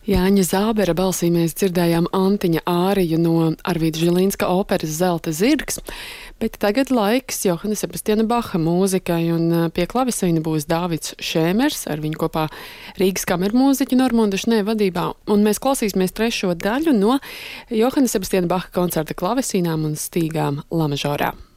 Jāņa Zābera balsī mēs dzirdējām Antiņa āriju no Arvīda Žilinska operas Zelta zirgs, bet tagad laiks Johana Sebastiana Baha mūzikai, un pie klavesīna būs Dāvids Šēmers, ar viņu kopā Rīgas kamermūziķa Normunda Šnē vadībā, un mēs klausīsimies trešo daļu no Johana Sebastiana Baha koncerta klavesīnām un stīgām La mažorā.